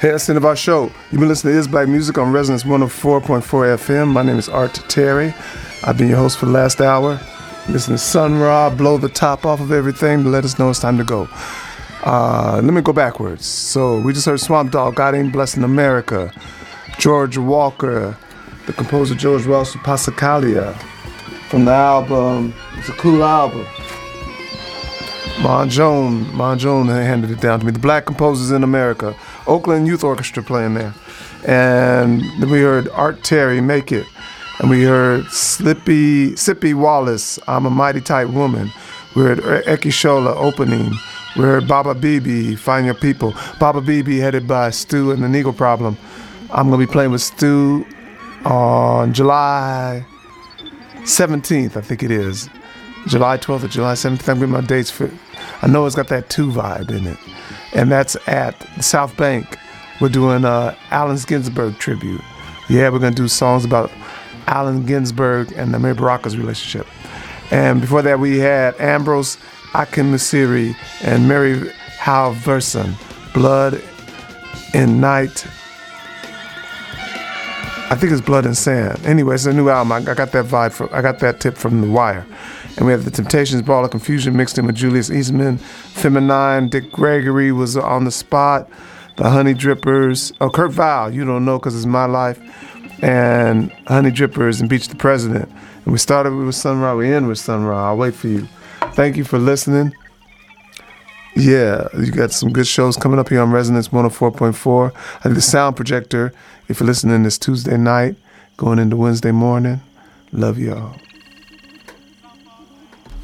Hey, that's the end of our show. You've been listening to Is Black Music on Resonance 104.4 FM. My name is Art Terry. I've been your host for the last hour. Listen to Sun Ra blow the top off of everything to let us know it's time to go. Let me go backwards. So we just heard Swamp Dogg, God Ain't Blessing America. George Walker, the composer George Wells Passacaglia, from the album, it's a cool album. Mon Jones handed it down to me. The Black Composers in America. Oakland Youth Orchestra playing there. And then we heard Art Terry, Make It. And we heard Sippy Wallace, I'm a Mighty Tight Woman. We heard Eki Shola, Opening. We heard Baba Bibi, Find Your People. Baba Bibi headed by Stu and the Negro Problem. I'm going to be playing with Stu on July 17th, I think it is. July 12th or July 17th. I'm getting my dates for. I know it's got that 2 vibe in it. And that's at South Bank. We're doing Allen Ginsberg tribute. Yeah, we're going to do songs about Allen Ginsberg and Amiri Baraka's relationship. And before that, we had Ambrose Akinmusire and Mary Halverson, Blood and Night. I think it's Blood and Sand. Anyway, it's a new album. I got that vibe. I got that tip from The Wire. And we have The Temptations, Ball of Confusion mixed in with Julius Eastman. Feminine, Dick Gregory was on the spot. The Honey Drippers. Oh, Kurt Vile, you don't know because it's my life. And Honey Drippers and Beach the President. And we started with Sun Ra. We end with Sun Ra. I'll wait for you. Thank you for listening. Yeah, you got some good shows coming up here on Resonance 104.4. I think the Sound Projector, if you're listening this Tuesday night, going into Wednesday morning. Love y'all.